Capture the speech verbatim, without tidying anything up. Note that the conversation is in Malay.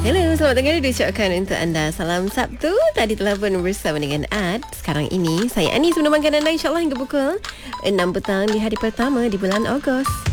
Hello, selamat tengah hari diucapkan untuk anda. Salam Sabtu. Tadi telah pun bersama dengan Ad. Sekarang ini saya Anis menemani anda insyaAllah hingga pukul enam petang di hari pertama di bulan Ogos.